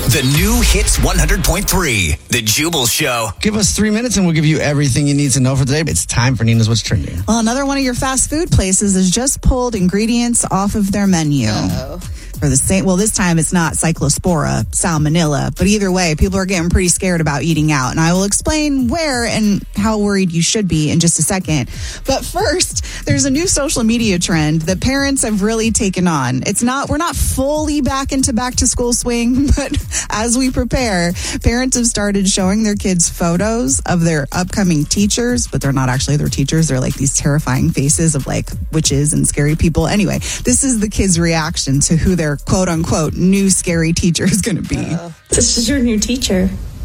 The new Hits 100.3, The Jubal Show. Give us 3 minutes and we'll give you everything you need to know for today. It's time for Nina's What's Trending. Well, another one of your fast food places has just pulled ingredients off of their menu. For the same, well, this time it's not cyclospora, salmonella, but either way, people are getting pretty scared about eating out. And I will explain where and how worried you should be in just a second. But first, there's a new social media trend that parents have really taken on. We're not fully back into back to school swing, but as we prepare, parents have started showing their kids photos of their upcoming teachers, but they're not actually their teachers. They're like these terrifying faces of like witches and scary people. Anyway, this is the kids' reaction to who their quote unquote new scary teacher is going to be. This is your new teacher.